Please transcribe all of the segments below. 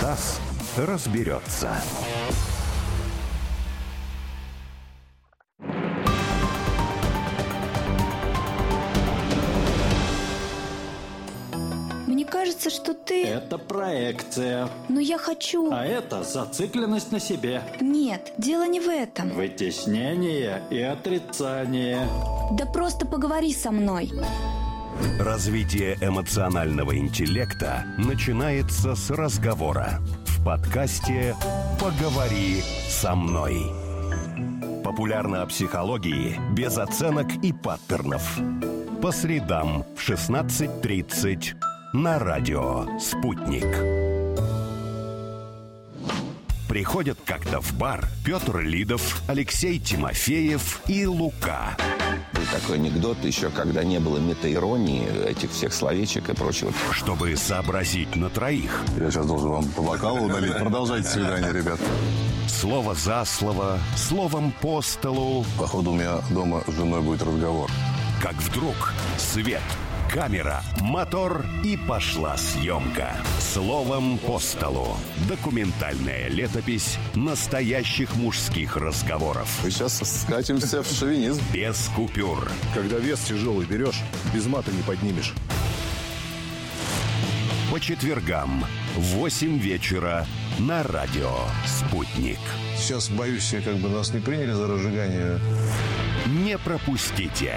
Стас разберется. Мне кажется, что ты... Это проекция. Но я хочу... А это зацикленность на себе. Нет, дело не в этом. Вытеснение и отрицание. Да просто поговори со мной. Развитие эмоционального интеллекта начинается с разговора. В подкасте «Поговори со мной». Популярно о психологии без оценок и паттернов. По средам в 16:30 на радио «Спутник». Приходят как-то в бар Петр Лидов, Алексей Тимофеев и Лука. Был такой анекдот, еще когда не было метаиронии, этих всех словечек и прочего. Чтобы сообразить на троих. Я сейчас должен вам по бокалу налить. Продолжайте свидание, ребят. Слово за слово, словом по столу. Походу, у меня дома с женой будет разговор. Как вдруг свет, камера, мотор и пошла съемка. Словом по столу. Документальная летопись настоящих мужских разговоров. Мы сейчас скатимся в шовинизм. Без купюр. Когда вес тяжелый берешь, без мата не поднимешь. По четвергам в 8 вечера на радио «Спутник». Сейчас, боюсь, как бы нас не приняли за разжигание. Не пропустите.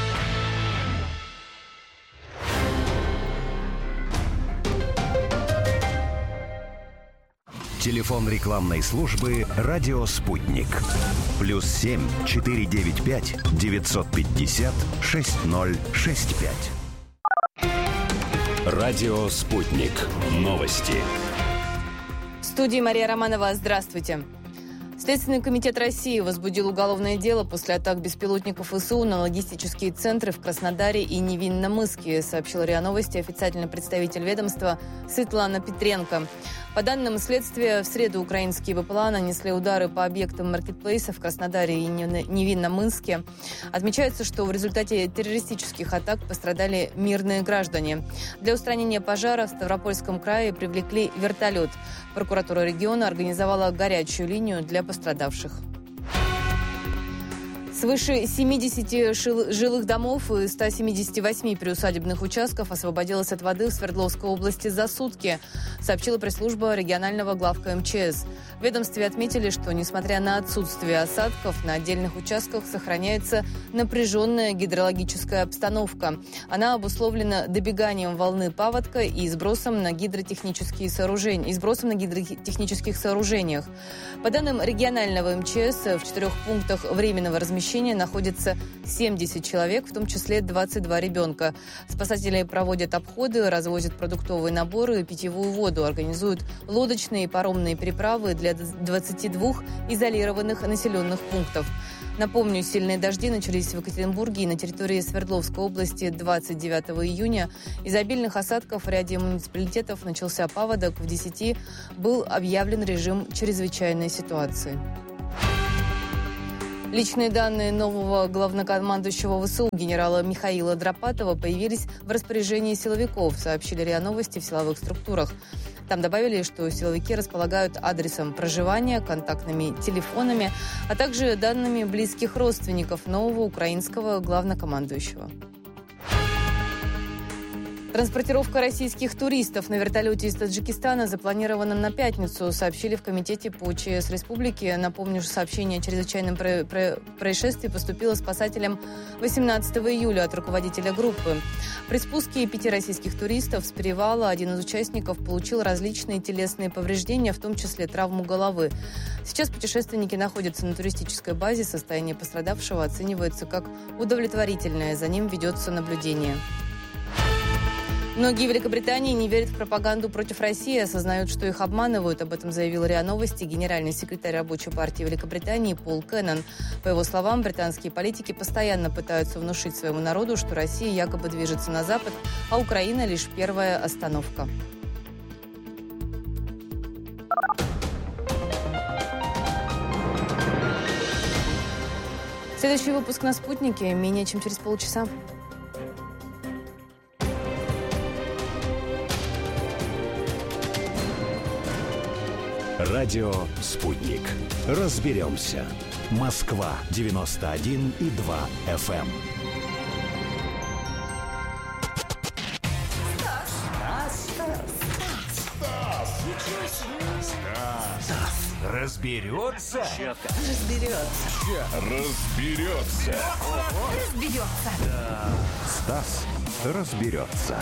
Телефон рекламной службы «Радио Спутник». +7 495 950 6065. Радио Спутник. Новости. В студии Мария Романова. Здравствуйте. Следственный комитет России возбудил уголовное дело после атак беспилотников ВСУ на логистические центры в Краснодаре и Невинномысске, сообщил РИА Новости официальный представитель ведомства Светлана Петренко. По данным следствия, в среду украинские БПЛА нанесли удары по объектам маркетплейса в Краснодаре и Невинномысске. Отмечается, что в результате террористических атак пострадали мирные граждане. Для устранения пожара в Ставропольском крае привлекли вертолет. Прокуратура региона организовала горячую линию для пострадавших. Свыше 70 жилых домов и 178 приусадебных участков освободилось от воды в Свердловской области за сутки, сообщила пресс-служба регионального главка МЧС. В ведомстве отметили, что, несмотря на отсутствие осадков, на отдельных участках сохраняется напряженная гидрологическая обстановка. Она обусловлена добеганием волны паводка и сбросом на гидротехнических сооружениях. По данным регионального МЧС, в 4 пунктах временного размещения находится 70 человек, в том числе 22 ребенка. Спасатели проводят обходы, развозят продуктовые наборы и питьевую воду, организуют лодочные и паромные переправы для 22 изолированных населенных пунктов. Напомню, сильные дожди начались в Екатеринбурге и на территории Свердловской области 29 июня. Из-за обильных осадков в ряде муниципалитетов начался паводок. В 10 был объявлен режим чрезвычайной ситуации. Личные данные нового главнокомандующего ВСУ генерала Михаила Драпатова появились в распоряжении силовиков, сообщили РИА Новости в силовых структурах. Там добавили, что силовики располагают адресом проживания, контактными телефонами, а также данными близких родственников нового украинского главнокомандующего. Транспортировка российских туристов на вертолете из Таджикистана запланирована на пятницу, сообщили в Комитете по ЧС Республики. Напомню, что сообщение о чрезвычайном происшествии поступило спасателям 18 июля от руководителя группы. При спуске 5 российских туристов с перевала один из участников получил различные телесные повреждения, в том числе травму головы. Сейчас путешественники находятся на туристической базе. Состояние пострадавшего оценивается как удовлетворительное. За ним ведется наблюдение. Многие в Великобритании не верят в пропаганду против России, осознают, что их обманывают. Об этом заявил РИА Новости генеральный секретарь Рабочей партии Великобритании Пол Кеннон. По его словам, британские политики постоянно пытаются внушить своему народу, что Россия якобы движется на запад, а Украина лишь первая остановка. Следующий выпуск на «Спутнике» менее чем через полчаса. Радио «Спутник». Разберемся. Москва, 91,2 FM. Стас разберется. Стас разберется.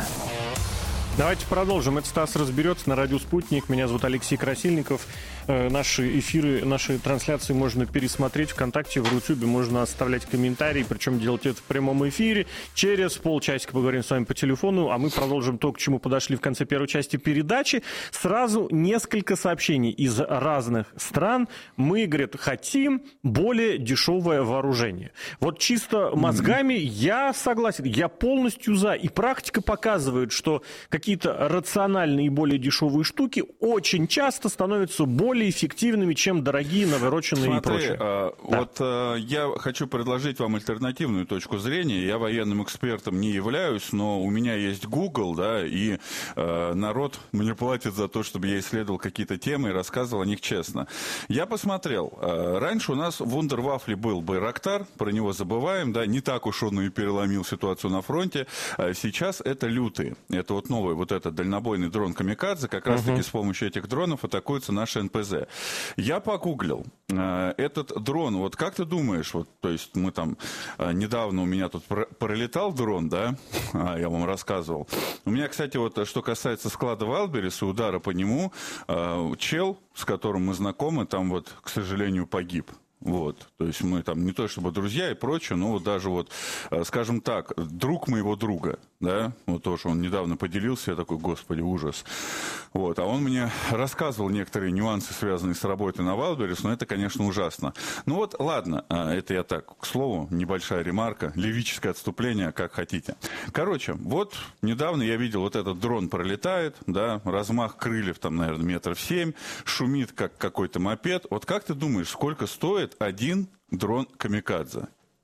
Давайте продолжим. Это «Стас разберется» на радио «Спутник». Меня зовут Алексей Красильников. Наши эфиры, наши трансляции можно пересмотреть ВКонтакте, в Рутюбе. Можно оставлять комментарии, причем делать это в прямом эфире. Через полчасика поговорим с вами по телефону, а мы продолжим то, к чему подошли в конце первой части передачи. Сразу несколько сообщений из разных стран. Мы, говорят, хотим более дешевое вооружение. Вот чисто мозгами я согласен, я полностью за. И практика показывает, что какие-то рациональные и более дешевые штуки очень часто становятся более эффективными, чем дорогие, навороченные и прочее. Вот я хочу предложить вам альтернативную точку зрения. Я военным экспертом не являюсь, но у меня есть Google, да, и народ мне платит за то, чтобы я исследовал какие-то темы и рассказывал о них честно. Я посмотрел. Раньше у нас в вундервафле был Байрактар, про него забываем, да, не так уж он и переломил ситуацию на фронте. Сейчас это Лютые. Это вот новый вот этот дальнобойный дрон Камикадзе, как раз-таки с помощью этих дронов атакуются наши НПЗ. Я погуглил этот дрон. Вот как ты думаешь, вот, то есть мы там недавно у меня тут пролетал дрон, да, я вам рассказывал. У меня, кстати, вот что касается склада Вайлдберрис и удара по нему, чел, с которым мы знакомы, там вот, к сожалению, погиб. Вот, то есть мы там не то чтобы друзья и прочее, но вот даже вот, скажем так, друг моего друга, да, вот тоже он недавно поделился, я такой, господи, ужас. Вот, а он мне рассказывал некоторые нюансы, связанные с работой на Вайлдберрис, но это, конечно, ужасно. Ну вот, ладно, это я так, к слову, небольшая ремарка, лирическое отступление, как хотите. Короче, вот недавно я видел, вот этот дрон пролетает, да, размах крыльев там, наверное, 7 метров, шумит, как какой-то мопед. Вот как ты думаешь, сколько стоит один дрон Камикадзе?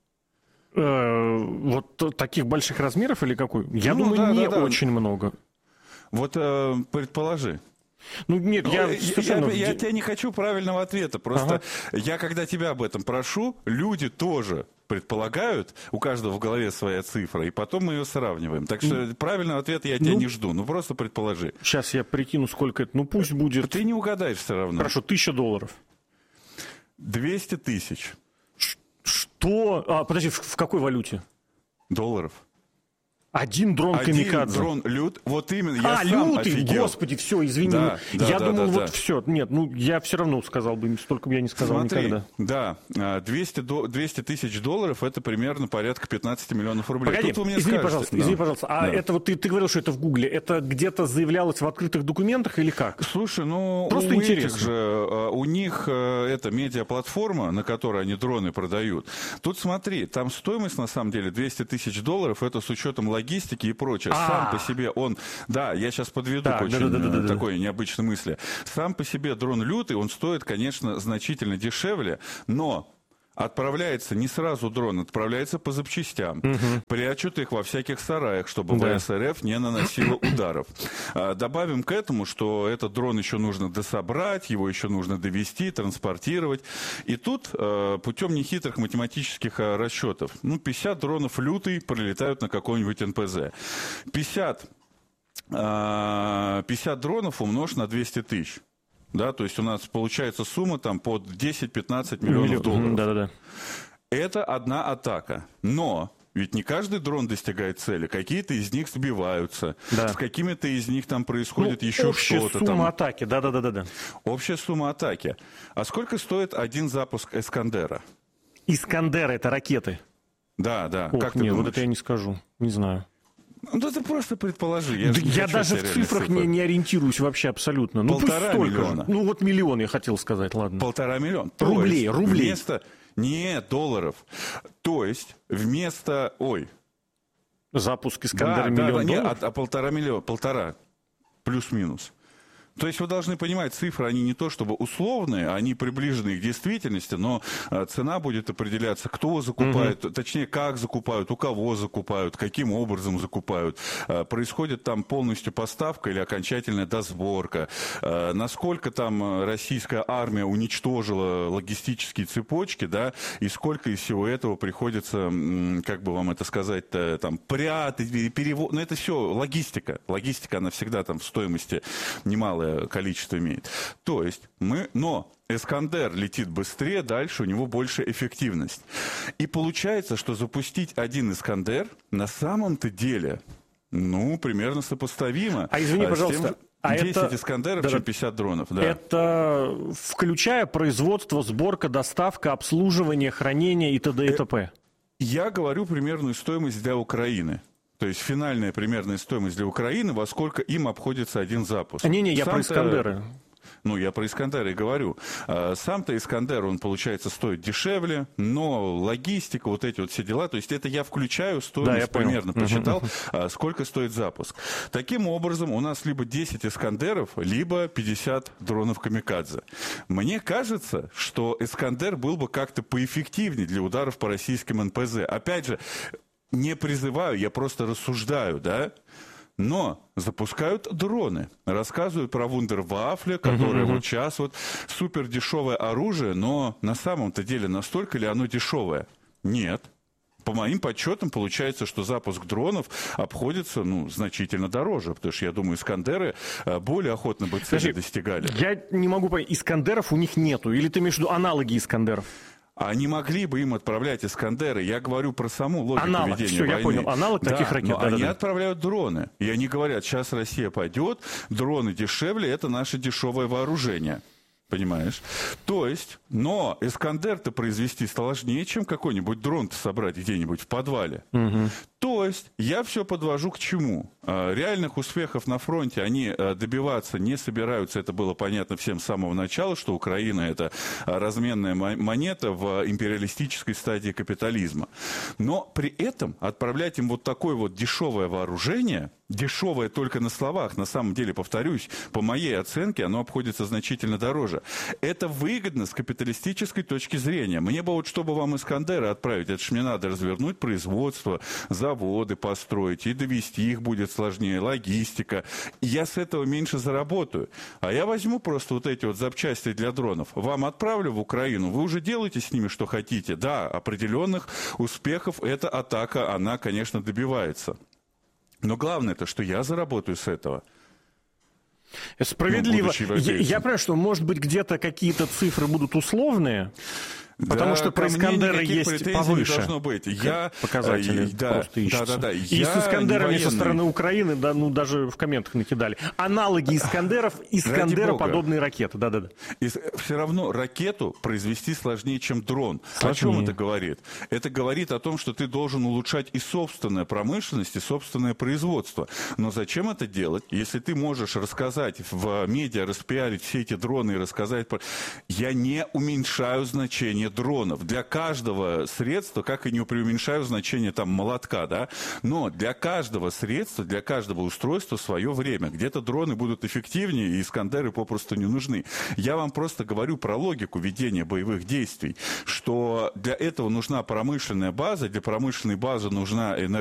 Вот таких больших размеров или какой? Я думаю, не очень много. Вот предположи. Ну, нет, я тебя не хочу правильного ответа. Просто я, когда тебя об этом прошу, люди тоже предполагают, у каждого в голове своя цифра, и потом мы ее сравниваем. Так что правильного ответа я тебя не жду. Ну, просто предположи. Сейчас я прикину, сколько это. Ну, пусть будет... Ты не угадаешь все равно. Хорошо, $1000. 200 тысяч. Что? Подожди, в какой валюте? Долларов. Один дрон Камикадзе. Один дрон Лют. Вот именно. Я сам Лютый, офигел. Господи, все, извини. Да, я думал, все. Нет, ну я все равно сказал бы, столько бы я не сказал никогда. Да, 200 тысяч долларов это примерно порядка 15 миллионов рублей. Погоди, Тут вы мне извини, скажете, пожалуйста. А это вот ты говорил, что это в Гугле. Это где-то заявлялось в открытых документах или как? Слушай, ну просто интересно. У них это медиаплатформа, на которой они дроны продают. Тут смотри, там стоимость на самом деле 200 тысяч долларов, это с учетом логистики и прочее. Сам по себе он... Да, я сейчас подведу к такой необычной мысли. Сам по себе дрон Лютый, он стоит, конечно, значительно дешевле, но... Отправляется не сразу дрон, отправляется по запчастям. Прячут их во всяких сараях, чтобы ВСРФ не наносила ударов. Добавим к этому, что этот дрон еще нужно дособрать, его еще нужно довести, транспортировать. И тут путем нехитрых математических расчетов, 50 дронов Лютый прилетают на какой-нибудь НПЗ. 50 дронов умножь на 200 тысяч. Да, то есть у нас получается сумма там под 10-15 миллионов долларов. Да. Это одна атака. Но ведь не каждый дрон достигает цели. Какие-то из них сбиваются. Да. С какими-то из них там происходит еще что-то. Общая сумма атаки, да. Общая сумма атаки. А сколько стоит один запуск Искандера? Искандер — это ракеты? Да. Как ты думаешь? Вот это я не скажу, не знаю. Ну, ты просто предположи. Я даже в цифрах не ориентируюсь вообще абсолютно. 1,5 миллиона. Ну, вот миллион я хотел сказать, ладно. 1,5 миллиона. Рублей. Нет, долларов. То есть вместо... Запуск Искандера миллион долларов? Нет, 1,5 миллиона. 1,5 плюс-минус. То есть вы должны понимать, цифры, они не то чтобы условные, они приближены к действительности, но цена будет определяться, кто закупает, точнее, как закупают, у кого закупают, каким образом закупают. Происходит там полностью поставка или окончательная досборка. Насколько там российская армия уничтожила логистические цепочки, да, и сколько из всего этого приходится, как бы вам это сказать-то, там, прятать, перевод. Ну, это все логистика. Логистика, она всегда там в стоимости немалая количество имеет. То есть но Искандер летит быстрее, дальше у него больше эффективность. И получается, что запустить один Искандер на самом-то деле, ну, примерно сопоставимо. Извини, пожалуйста. 10 Искандеров, чем 50 дронов. Да. Это включая производство, сборка, доставка, обслуживание, хранение и т.д. и т.п. Я говорю примерную стоимость для Украины. То есть финальная примерная стоимость для Украины, во сколько им обходится один запуск. Я про Искандеры. Ну, я про Искандеры и говорю. Сам-то Искандер, он, получается, стоит дешевле, но логистика, вот эти вот все дела, то есть это я включаю стоимость, я примерно посчитал, сколько стоит запуск. Таким образом, у нас либо 10 Искандеров, либо 50 дронов Камикадзе. Мне кажется, что Искандер был бы как-то поэффективнее для ударов по российским НПЗ. Опять же, не призываю, я просто рассуждаю, да? Но запускают дроны. Рассказывают про вундервафле, которое вот сейчас вот супер дешевое оружие, но на самом-то деле настолько ли оно дешевое? Нет. По моим подсчетам получается, что запуск дронов обходится, ну, значительно дороже, потому что, я думаю, Искандеры более охотно бы цели достигали. Я не могу понять, Искандеров у них нету, или ты имеешь в виду аналоги Искандеров? Они могли бы им отправлять Искандеры. Я говорю про саму логику ведения войны. Я понял. Аналог таких ракет. Но они отправляют дроны. И они говорят, сейчас Россия пойдет, дроны дешевле, это наше дешевое вооружение. Понимаешь? То есть, но Искандер-то произвести сложнее, чем какой-нибудь дрон-то собрать где-нибудь в подвале. То есть, я все подвожу к чему? Реальных успехов на фронте они добиваться не собираются. Это было понятно всем с самого начала, что Украина — это разменная монета в империалистической стадии капитализма. Но при этом отправлять им вот такое вот дешевое вооружение, дешевое только на словах, на самом деле, повторюсь, по моей оценке, оно обходится значительно дороже. Это выгодно с капиталистической точки зрения. Мне бы вот, чтобы вам Искандеры отправить, это ж мне надо развернуть производство, заводы построить, и довести их будет сложнее, логистика. Я с этого меньше заработаю. А я возьму просто вот эти вот запчасти для дронов, вам отправлю в Украину, вы уже делаете с ними что хотите. Да, определенных успехов эта атака, она, конечно, добивается. Но главное-то, что я заработаю с этого. Справедливо. Я понимаю, что, может быть, где-то какие-то цифры будут условные, потому что про Искандеры есть повыше. Не должно быть. Показатели просто ищутся. И с Искандерами со стороны Украины, да, ну, даже в комментах накидали. Аналоги Искандеров, Искандероподобные ракеты. Да-да-да. Все равно ракету произвести сложнее, чем дрон. О чем это говорит? Это говорит о том, что ты должен улучшать и собственную промышленность, и собственное производство. Но зачем это делать, если ты можешь рассказать в медиа, распиарить все эти дроны и рассказать... Я не уменьшаю значение дронов. Для каждого средства, как и не преуменьшаю значение там молотка, да, но для каждого средства, для каждого устройства свое время. Где-то дроны будут эффективнее, и Искандеры попросту не нужны. Я вам просто говорю про логику ведения боевых действий, что для этого нужна промышленная база, для промышленной базы нужна энергия,